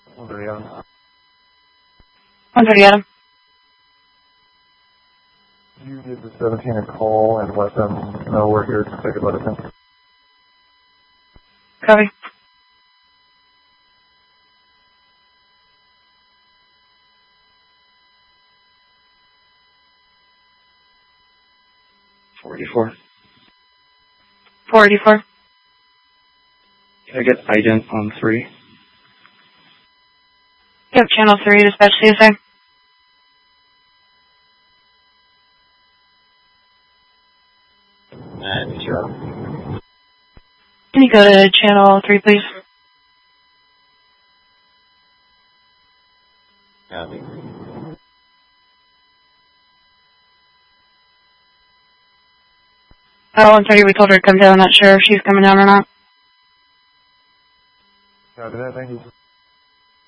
130 Adam. 130 Adam. You give the 17 a call and let them know we're here to take a medicine. Copy. .484. 484. Can I get ident on 3? Yep, channel 3, dispatch CSA. Sure. Can you go to channel 3, please? Copy. 130, we told her to come down. I'm not sure if she's coming down or not. Copy that, thank you.